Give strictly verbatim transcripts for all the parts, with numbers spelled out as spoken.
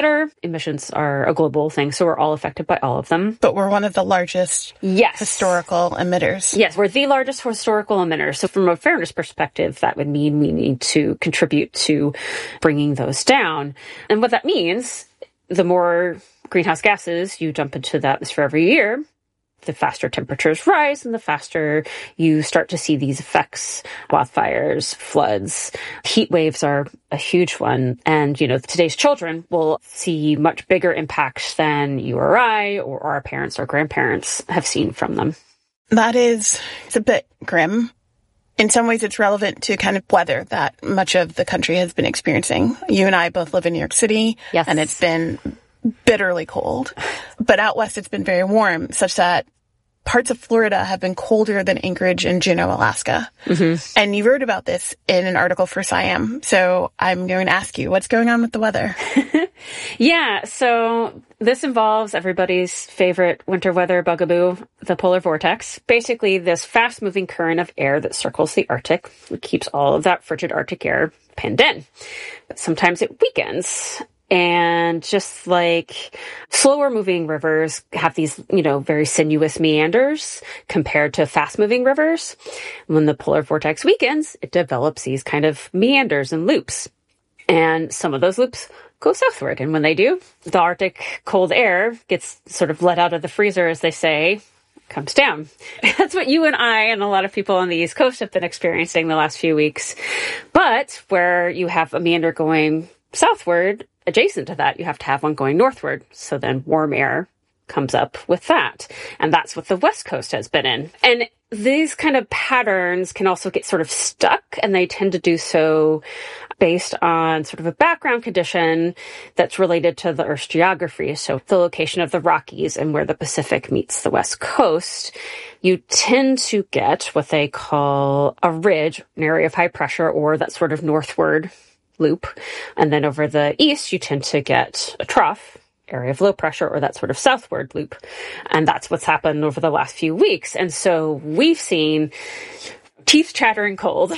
Emissions are a global thing, so we're all affected by all of them. But we're one of the largest yes. historical emitters. Yes, we're the largest historical emitter. So from a fairness perspective, that would mean we need to contribute to bringing those down. And what that means, the more greenhouse gases you dump into the atmosphere every year, the faster temperatures rise and the faster you start to see these effects. Wildfires, floods, heat waves are a huge one. And, you know, today's children will see much bigger impacts than you or I or our parents or grandparents have seen from them. That is, it's a bit grim. In some ways, it's relevant to kind of weather that much of the country has been experiencing. You and I both live in New York City, yes. and it's been bitterly cold. But out west, it's been very warm, such that parts of Florida have been colder than Anchorage and Juneau, Alaska. Mm-hmm. And you wrote about this in an article for SciAm. So I'm going to ask you, what's going on with the weather? Yeah, so this involves everybody's favorite winter weather bugaboo, the polar vortex. Basically, this fast-moving current of air that circles the Arctic. It keeps all of that frigid Arctic air pinned in. But sometimes it weakens. And just like slower moving rivers have these, you know, very sinuous meanders compared to fast moving rivers. When the polar vortex weakens, it develops these kind of meanders and loops. And some of those loops go southward. And when they do, the Arctic cold air gets sort of let out of the freezer, as they say, comes down. That's what you and I and a lot of people on the East Coast have been experiencing the last few weeks. But where you have a meander going southward, adjacent to that, you have to have one going northward. So then warm air comes up with that. And that's what the West Coast has been in. And these kind of patterns can also get sort of stuck, and they tend to do so based on sort of a background condition that's related to the Earth's geography. So the location of the Rockies and where the Pacific meets the West Coast, you tend to get what they call a ridge, an area of high pressure, or that sort of northward loop. And then over the east, you tend to get a trough, area of low pressure, or that sort of southward loop. And that's what's happened over the last few weeks. And so we've seen teeth chattering cold.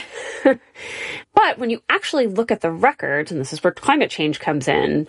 But when you actually look at the records, and this is where climate change comes in,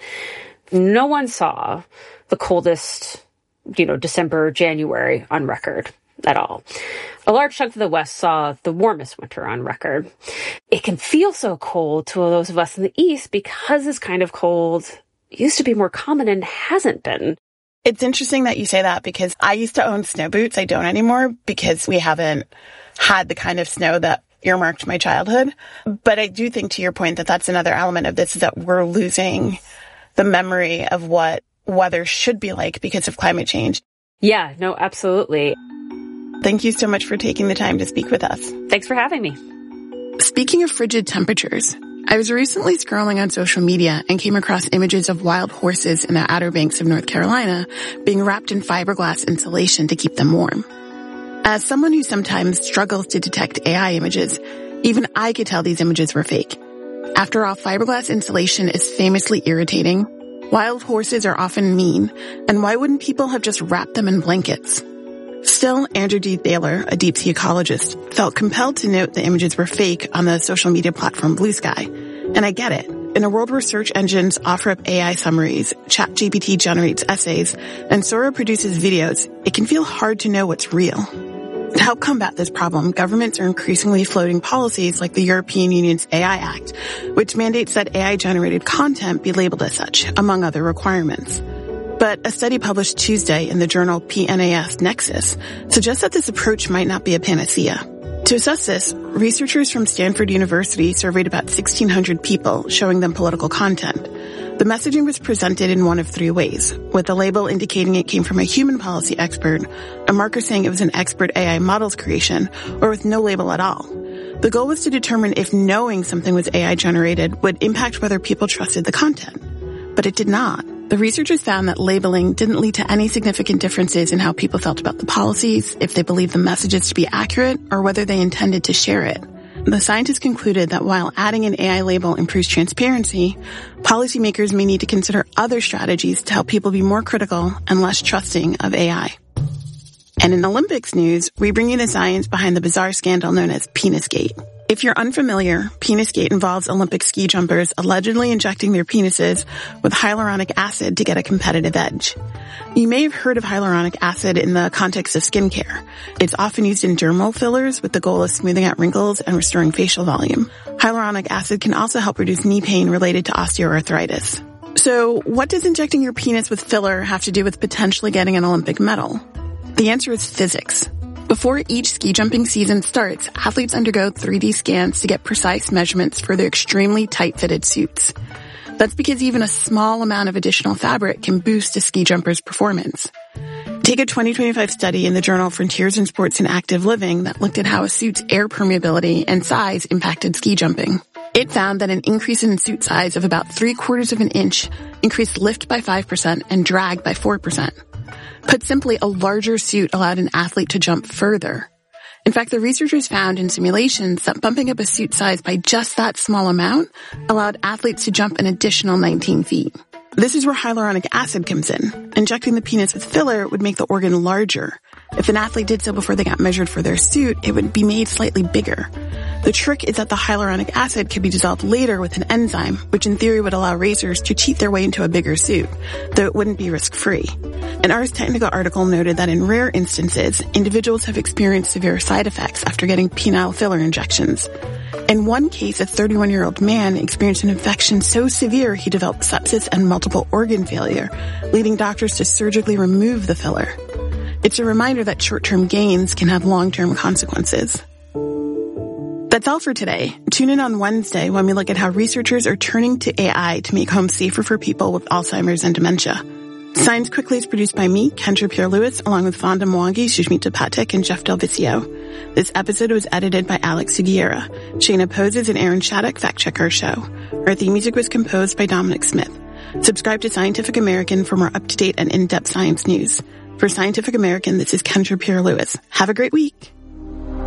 no one saw the coldest, you know, December, January on record at all. A large chunk of the West saw the warmest winter on record. It can feel so cold to those of us in the East because this kind of cold used to be more common and hasn't been. It's interesting that you say that because I used to own snow boots. I don't anymore because we haven't had the kind of snow that earmarked my childhood. But I do think, to your point, that that's another element of this, is that we're losing the memory of what weather should be like because of climate change. Yeah, no, absolutely. Thank you so much for taking the time to speak with us. Thanks for having me. Speaking of frigid temperatures, I was recently scrolling on social media and came across images of wild horses in the Outer Banks of North Carolina being wrapped in fiberglass insulation to keep them warm. As someone who sometimes struggles to detect A I images, even I could tell these images were fake. After all, fiberglass insulation is famously irritating. Wild horses are often mean, and why wouldn't people have just wrapped them in blankets? Still, Andrew D. Thaler, a deep sea ecologist, felt compelled to note the images were fake on the social media platform Blue Sky. And I get it. In a world where search engines offer up A I summaries, ChatGPT generates essays, and Sora produces videos, it can feel hard to know what's real. To help combat this problem, governments are increasingly floating policies like the European Union's A I Act, which mandates that A I-generated content be labeled as such, among other requirements. But a study published Tuesday in the journal P N A S Nexus suggests that this approach might not be a panacea. To assess this, researchers from Stanford University surveyed about sixteen hundred people, showing them political content. The messaging was presented in one of three ways, with a label indicating it came from a human policy expert, a marker saying it was an expert A I model's creation, or with no label at all. The goal was to determine if knowing something was A I-generated would impact whether people trusted the content. But it did not. The researchers found that labeling didn't lead to any significant differences in how people felt about the policies, if they believed the messages to be accurate, or whether they intended to share it. The scientists concluded that while adding an A I label improves transparency, policymakers may need to consider other strategies to help people be more critical and less trusting of A I. And in Olympics news, we bring you the science behind the bizarre scandal known as Penisgate. If you're unfamiliar, Penisgate involves Olympic ski jumpers allegedly injecting their penises with hyaluronic acid to get a competitive edge. You may have heard of hyaluronic acid in the context of skincare. It's often used in dermal fillers with the goal of smoothing out wrinkles and restoring facial volume. Hyaluronic acid can also help reduce knee pain related to osteoarthritis. So, what does injecting your penis with filler have to do with potentially getting an Olympic medal? The answer is physics. Before each ski jumping season starts, athletes undergo three D scans to get precise measurements for their extremely tight-fitted suits. That's because even a small amount of additional fabric can boost a ski jumper's performance. Take a twenty twenty-five study in the journal Frontiers in Sports and Active Living that looked at how a suit's air permeability and size impacted ski jumping. It found that an increase in suit size of about three quarters of an inch increased lift by five percent and drag by four percent. Put simply, a larger suit allowed an athlete to jump further. In fact, the researchers found in simulations that bumping up a suit size by just that small amount allowed athletes to jump an additional nineteen feet. This is where hyaluronic acid comes in. Injecting the penis with filler would make the organ larger. If an athlete did so before they got measured for their suit, it would be made slightly bigger. The trick is that the hyaluronic acid could be dissolved later with an enzyme, which in theory would allow racers to cheat their way into a bigger suit, though it wouldn't be risk-free. An Ars Technica article noted that in rare instances, individuals have experienced severe side effects after getting penile filler injections. In one case, a thirty-one-year-old man experienced an infection so severe he developed sepsis and multiple organ failure, leading doctors to surgically remove the filler. It's a reminder that short-term gains can have long-term consequences. That's all for today. Tune in on Wednesday when we look at how researchers are turning to A I to make homes safer for people with Alzheimer's and dementia. Science Quickly is produced by me, Kendra Pierre-Lewis, along with Fonda Mwangi, Sushmita Patek, and Jeff Del Vicio. This episode was edited by Alex Sugiura. Shayna Poses and Aaron Shattuck fact-check our show. Our theme music was composed by Dominic Smith. Subscribe to Scientific American for more up-to-date and in-depth science news. For Scientific American, this is Kendra Pierre-Lewis. Have a great week.